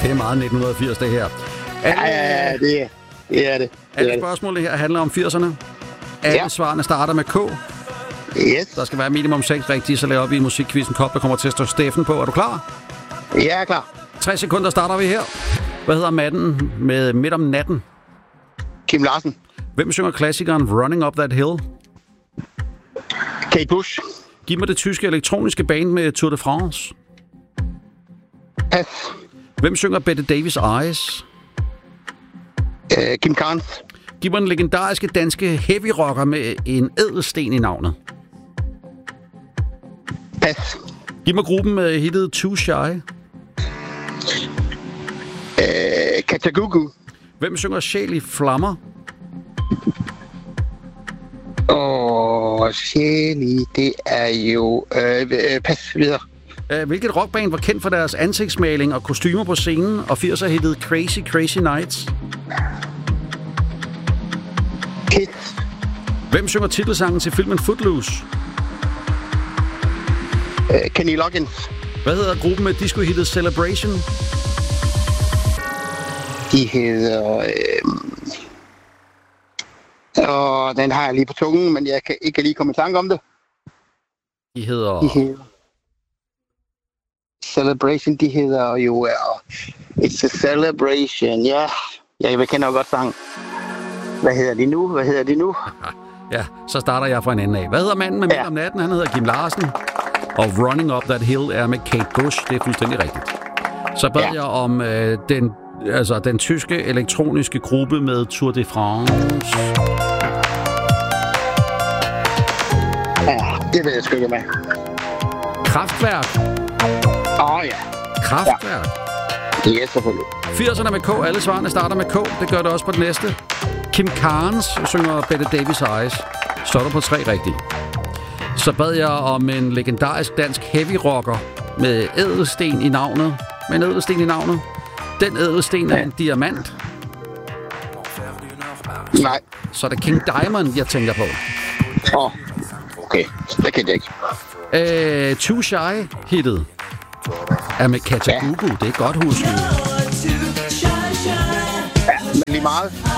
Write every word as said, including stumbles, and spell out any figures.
Det er meget nitten firs, det her. Alle, ja, ja, det er det. Er det. Alle det spørgsmålene her handler om firserne. Alle ja. svarene starter med K. Yes. Der skal være minimum seks rigtige, så laver op i musikquizzen Kop, der kommer til at stå Steffen på. Er du klar? Ja, jeg er klar. tre sekunder starter vi her. Hvad hedder manden med Midt om natten? Kim Larsen. Hvem synger klassikeren Running Up That Hill? Kate Bush. Giv mig det tyske elektroniske band med Tour de France. Pas. Hvem synger Bette Davis Eyes? Uh, Kim Carnes. Giv mig den legendariske danske heavy rocker med en ædelsten i navnet. Pas. Giv mig gruppen med hittet Too Shy. Uh, Katagugu. Hvem synger Sjæl i flammer? Åh, oh, Sjæli, det er jo... Uh, pas videre. Hvilket rockband var kendt for deres ansigtsmaling og kostymer på scenen, og firser hittet Crazy Crazy Nights? Kids. Hvem synger titelsangen til filmen Footloose? Uh, Kenny Loggins. Hvad hedder gruppen med disco-hittet Celebration? De hedder... Øh... Og den har jeg lige på tungen, men jeg kan ikke lige komme i tanke om det. De hedder... De hedder... Celebration, de hedder jo... Uh, It's a Celebration, ja. Yeah. Jeg kender jo godt sang. Hvad hedder de nu? Hvad hedder de nu? Ja, så starter jeg fra en ende af. Hvad hedder manden med Midt om natten? Han hedder Kim Larsen. Og Running Up That Hill er med Kate Bush. Det er fuldstændig rigtigt. Så bad ja. jeg om øh, den, altså, den tyske elektroniske gruppe med Tour de France. Ja, det ved jeg sgu ikke med. Kraftwerk. Åh oh, ja. Kraftwerk. Ja, yes, selvfølgelig. firserne med K. Alle svarene starter med K. Det gør det også på det næste. Kim Carnes synger Bette Davis Eyes. Så er du på tre rigtige. Så bad jeg om en legendarisk dansk heavy rocker med ædelsten i navnet. Med en ædelsten i navnet. Den ædelsten er ja. en diamant. Nej. Så er det King Diamond, jeg tænker på. Åh, oh, okay. Det kan jeg ikke. Øh, Too Shy-hittet er med Katagugu. Ja. Det er godt husket. Ja, men lige meget.